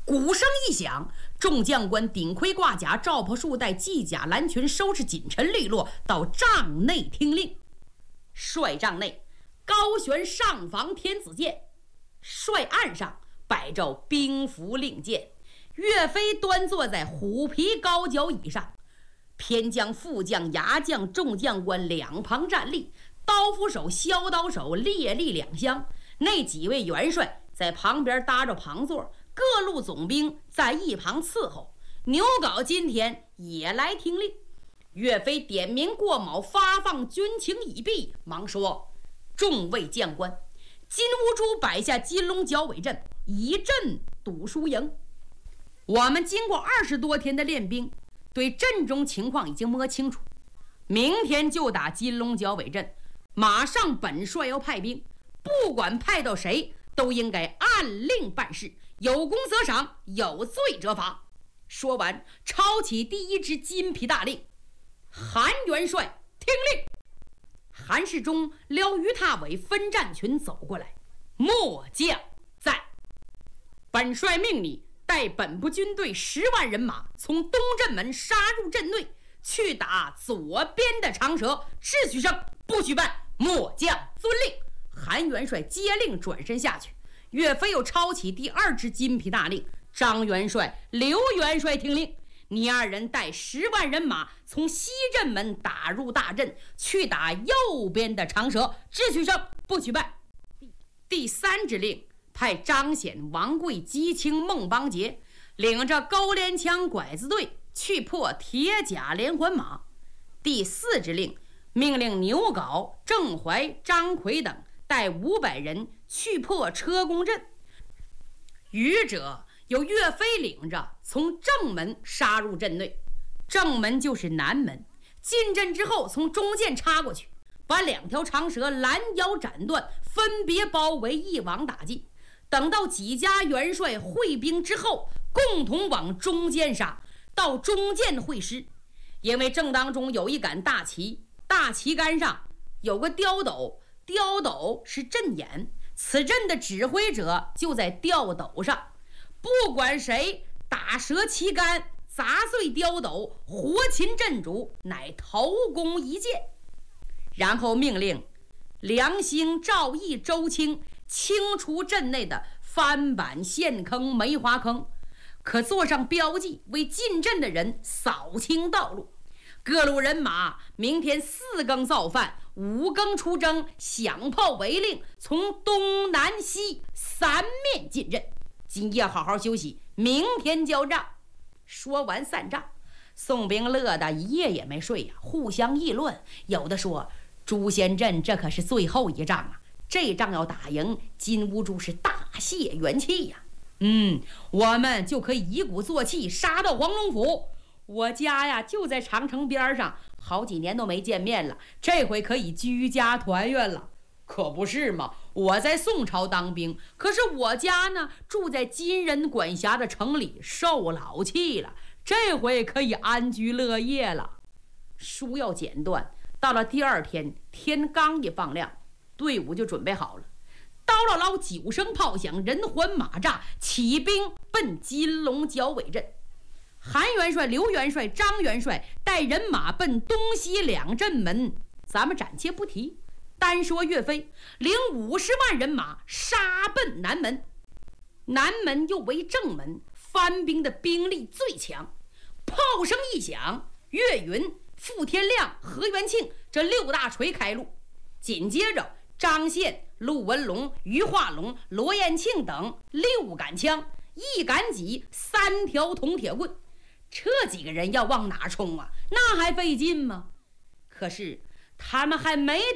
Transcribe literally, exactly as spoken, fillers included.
鼓声一响，众将官顶盔挂甲，罩袍束带，系甲蓝裙，收拾锦尘利落，到帐内听令。帅帐内高悬上房天子剑，帅案上摆着兵符令箭。岳飞端坐在虎皮高脚椅上，偏将、副将、牙将、众将官两旁站立，刀斧手、削刀手列立两厢。那几位元帅在旁边搭着旁座，各路总兵在一旁伺候。牛皋今天也来听令。岳飞点名过卯，发放军情已毕，忙说：众位将官，金兀术摆下金龙角尾阵，以阵堵输赢。我们经过二十多天的练兵，对阵中情况已经摸清楚，明天就打金龙角尾阵。马上本帅要派兵，不管派到谁，都应该按令办事，有功则赏，有罪则罚。说完，抄起第一支金皮大令：韩元帅听令。韩世忠撩于踏尾分战群走过来：末将在。本帅命你带本部军队十万人马，从东镇门杀入镇内，去打左边的长蛇。秩序上不许办。末将遵令。韩元帅接令转身下去。岳飞又抄起第二支金皮大令：张元帅、刘元帅听令。你二人带十万人马，从西镇门打入大阵，去打右边的长蛇。秩序上不许办。第三支令派张显、王贵、姬青、孟邦杰领着勾连枪拐子队去破铁甲连环马。第四支令命令牛皋、郑怀、张奎等带五百人去破车公阵。余者由岳飞领着从正门杀入阵内。正门就是南门，进阵之后从中间插过去，把两条长蛇拦腰斩断，分别包围，一网打尽。等到几家元帅会兵之后，共同往中间杀，到中间会师。因为正当中有一杆大旗，大旗杆上有个吊斗，吊斗是阵眼，此阵的指挥者就在吊斗上。不管谁打折旗杆，砸碎吊斗，活擒阵主，乃头功一件。然后命令梁兴、赵毅、周清清除阵内的翻板、陷坑、梅花坑，可做上标记，为进阵的人扫清道路。各路人马明天四更造饭，五更出征，响炮为令，从东南西三面进阵。今夜好好休息，明天交账。说完散账，宋兵乐得一夜也没睡呀、啊，互相议论。有的说：朱仙镇这可是最后一仗啊，这仗要打赢，金兀术是大泄元气呀、啊。嗯，我们就可以一鼓作气杀到黄龙府。我家呀就在长城边上，好几年都没见面了，这回可以居家团圆了。可不是嘛，我在宋朝当兵，可是我家呢住在金人管辖的城里，受老气了，这回可以安居乐业了。书要剪断，到了第二天，天刚一放亮，队伍就准备好了。刀唠唠，九声炮响，人环马扎，起兵奔金龙角尾阵。韩元帅、刘元帅、张元帅带人马奔东西两阵门，咱们暂且不提。单说岳飞领五十万人马杀奔南门。南门又为正门，番兵的兵力最强。炮声一响，岳云、傅天亮、何元庆这六大锤开路，紧接着张宪、陆文龙、于化龙、罗彦庆等六杆枪，一杆戟，三条铜铁棍。这几个人要往哪冲啊？那还费劲吗？可是他们还没